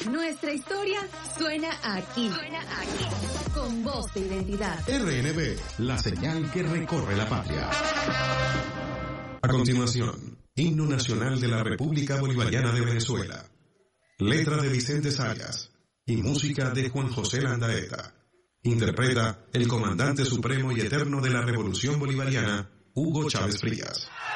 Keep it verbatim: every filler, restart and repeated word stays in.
Nuestra historia suena aquí. Suena aquí. Con voz de identidad. R N B, la señal que recorre la patria. A continuación, Himno Nacional de la República Bolivariana de Venezuela. Letra de Vicente Sayas y música de Juan José Landaeta. Interpreta el comandante supremo y eterno de la Revolución Bolivariana, Hugo Chávez Frías.